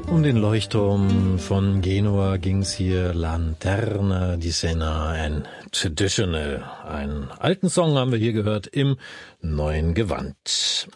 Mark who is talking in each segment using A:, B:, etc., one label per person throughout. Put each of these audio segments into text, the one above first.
A: Um den Leuchtturm von Genua ging's hier, Lanterna di Siena, ein Traditional. Einen alten Song haben wir hier gehört im neuen Gewand.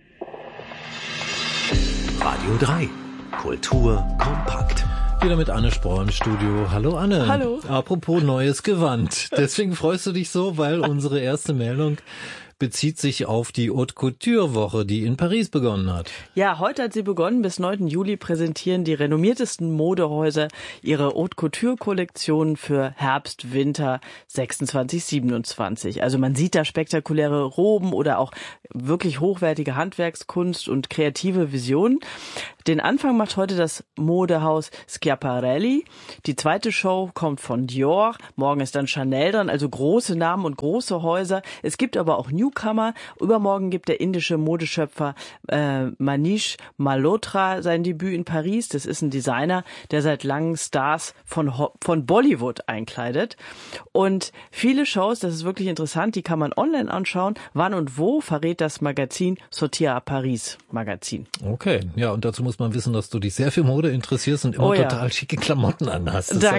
B: Radio 3, Kultur kompakt.
A: Wieder mit Anne Spohr im Studio. Hallo Anne.
C: Hallo.
A: Apropos neues Gewand. Deswegen freust du dich so, weil unsere erste Meldung bezieht sich auf die Haute Couture Woche, die in Paris begonnen hat.
C: Ja, heute hat sie begonnen. Bis 9. Juli präsentieren die renommiertesten Modehäuser ihre Haute Couture Kollektionen für Herbst, Winter 26, 27. Also man sieht da spektakuläre Roben oder auch wirklich hochwertige Handwerkskunst und kreative Visionen. Den Anfang macht heute das Modehaus Schiaparelli. Die zweite Show kommt von Dior. Morgen ist dann Chanel dran, also große Namen und große Häuser. Es gibt aber auch Newcomer. Übermorgen gibt der indische Modeschöpfer Manish Malhotra sein Debüt in Paris. Das ist ein Designer, der seit langem Stars von Bollywood einkleidet. Und viele Shows, das ist wirklich interessant, die kann man online anschauen. Wann und wo verrät das Magazin Sortir à Paris Magazin.
A: Okay, ja, und dazu muss man wissen, dass du dich sehr für Mode interessierst und immer total schicke Klamotten anhast. Das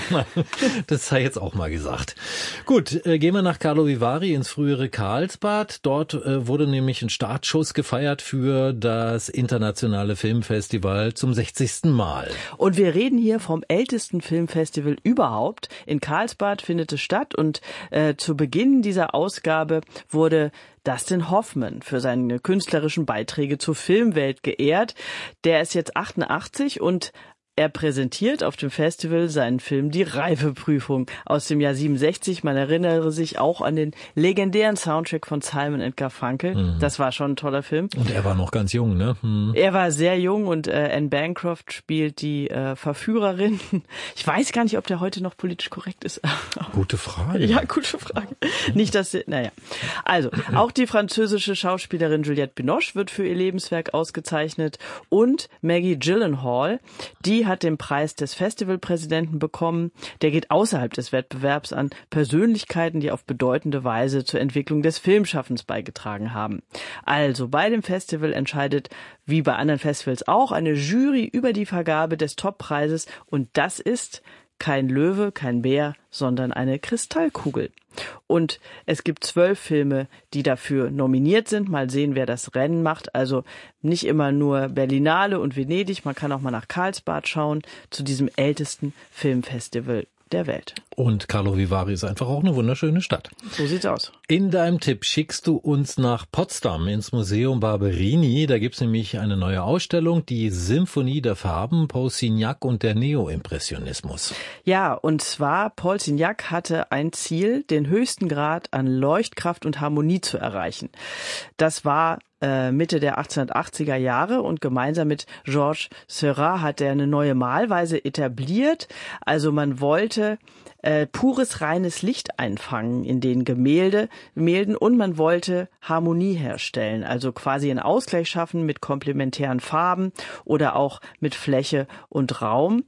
A: sei jetzt auch mal gesagt. Gut, gehen wir nach Carlo Vivari ins frühere Karlsbad. Dort wurde nämlich ein Startschuss gefeiert für das internationale Filmfestival zum 60. Mal.
C: Und wir reden hier vom ältesten Filmfestival überhaupt. In Karlsbad findet es statt und zu Beginn dieser Ausgabe wurde Dustin Hoffman für seine künstlerischen Beiträge zur Filmwelt geehrt. Der ist jetzt 88 und er präsentiert auf dem Festival seinen Film Die Reifeprüfung aus dem Jahr 67. Man erinnere sich auch an den legendären Soundtrack von Simon & Garfunkel. Das war schon ein toller Film.
A: Und er war noch ganz jung, ne?
C: Er war sehr jung und Anne Bancroft spielt die Verführerin. Ich weiß gar nicht, ob der heute noch politisch korrekt ist.
A: Gute Frage.
C: Ja, gute Frage. Nicht, dass Also, auch die französische Schauspielerin Juliette Binoche wird für ihr Lebenswerk ausgezeichnet und Maggie Gyllenhaal, die hat den Preis des Festivalpräsidenten bekommen. Der geht außerhalb des Wettbewerbs an Persönlichkeiten, die auf bedeutende Weise zur Entwicklung des Filmschaffens beigetragen haben. Also bei dem Festival entscheidet, wie bei anderen Festivals auch, eine Jury über die Vergabe des Toppreises und das ist kein Löwe, kein Bär, sondern eine Kristallkugel. Und es gibt 12 Filme, die dafür nominiert sind. Mal sehen, wer das Rennen macht. Also nicht immer nur Berlinale und Venedig. Man kann auch mal nach Karlsbad schauen, zu diesem ältesten Filmfestival der Welt.
A: Und Carlo Vivari ist einfach auch eine wunderschöne Stadt.
C: So sieht's aus.
A: In deinem Tipp schickst du uns nach Potsdam ins Museum Barberini. Da gibt's nämlich eine neue Ausstellung, die Symphonie der Farben, Paul Signac und der Neoimpressionismus.
C: Ja, und zwar Paul Signac hatte ein Ziel, den höchsten Grad an Leuchtkraft und Harmonie zu erreichen. Das war Mitte der 1880er Jahre und gemeinsam mit Georges Seurat hat er eine neue Malweise etabliert. Also man wollte pures, reines Licht einfangen in den Gemälden und man wollte Harmonie herstellen, also quasi einen Ausgleich schaffen mit komplementären Farben oder auch mit Fläche und Raum.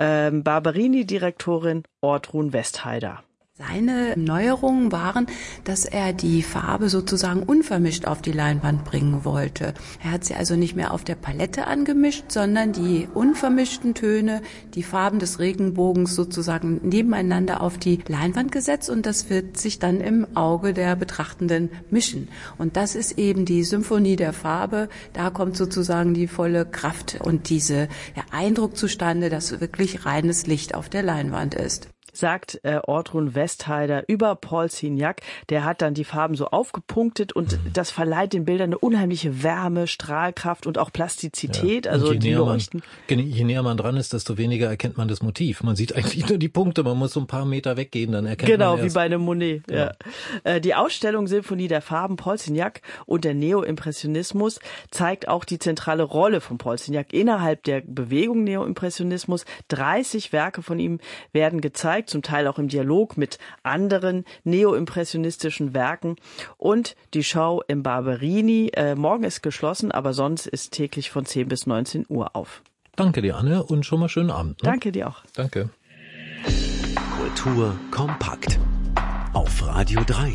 C: Barberini-Direktorin Ortrun Westheider.
D: Seine Neuerungen waren, dass er die Farbe sozusagen unvermischt auf die Leinwand bringen wollte. Er hat sie also nicht mehr auf der Palette angemischt, sondern die unvermischten Töne, die Farben des Regenbogens sozusagen nebeneinander auf die Leinwand gesetzt und das wird sich dann im Auge der Betrachtenden mischen. Und das ist eben die Symphonie der Farbe. Da kommt sozusagen die volle Kraft und dieser Eindruck zustande, dass wirklich reines Licht auf der Leinwand ist.
C: Sagt Ortrun Westheider über Paul Signac. Der hat dann die Farben so aufgepunktet und das verleiht den Bildern eine unheimliche Wärme, Strahlkraft und auch Plastizität.
A: Ja.
C: Also
A: je näher man dran ist, desto weniger erkennt man das Motiv. Man sieht eigentlich nur die Punkte, man muss so ein paar Meter weggehen, dann erkennt man
C: Genau, wie bei einem Monet. Ja. Die Ausstellung Symphonie der Farben, Paul Signac und der Neoimpressionismus zeigt auch die zentrale Rolle von Paul Signac innerhalb der Bewegung Neoimpressionismus. 30 Werke von ihm werden gezeigt, zum Teil auch im Dialog mit anderen neoimpressionistischen Werken. Und die Show im Barberini, morgen ist geschlossen, aber sonst ist täglich von 10 bis 19 Uhr auf.
A: Danke dir, Anne, und schon mal schönen Abend. Ne?
C: Danke dir auch.
A: Danke.
B: Kultur kompakt. Auf Radio 3.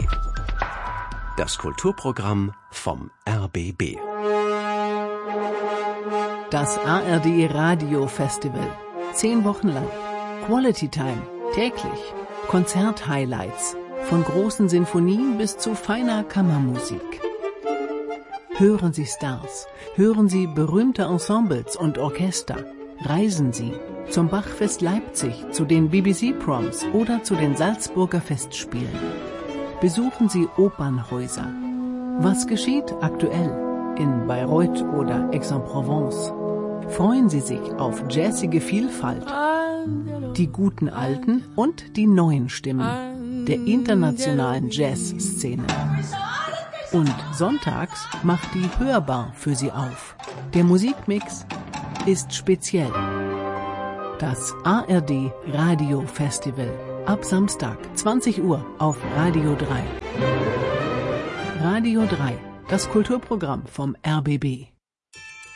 B: Das Kulturprogramm vom RBB.
E: Das ARD Radio Festival. 10 Wochen lang. Quality Time. Täglich. Konzert-Highlights. Von großen Sinfonien bis zu feiner Kammermusik. Hören Sie Stars. Hören Sie berühmte Ensembles und Orchester. Reisen Sie zum Bachfest Leipzig, zu den BBC Proms oder zu den Salzburger Festspielen. Besuchen Sie Opernhäuser. Was geschieht aktuell in Bayreuth oder Aix-en-Provence? Freuen Sie sich auf jazzige Vielfalt, die guten alten und die neuen Stimmen der internationalen Jazzszene. Und sonntags macht die Hörbar für Sie auf. Der Musikmix ist speziell. Das ARD Radio Festival. Ab Samstag, 20 Uhr auf Radio 3. Radio 3, das Kulturprogramm vom RBB.